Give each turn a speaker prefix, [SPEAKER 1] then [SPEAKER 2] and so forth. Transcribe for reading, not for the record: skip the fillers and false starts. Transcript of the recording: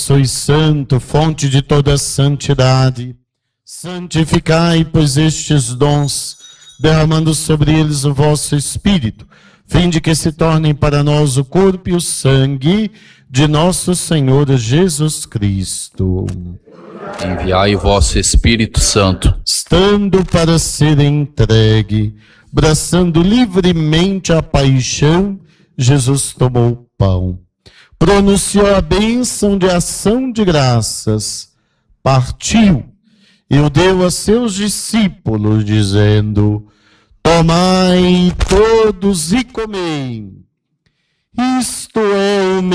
[SPEAKER 1] Sois santo, fonte de toda santidade. Santificai, pois, estes dons, derramando sobre eles o vosso Espírito, fim de que se tornem para nós o corpo e o sangue de nosso Senhor Jesus Cristo.
[SPEAKER 2] Enviai o vosso Espírito Santo.
[SPEAKER 1] Estando para ser entregue, braçando livremente a paixão, Jesus tomou o pão, pronunciou a bênção de ação de graças, partiu e o deu a seus discípulos, dizendo: tomai todos e comei, isto é o meu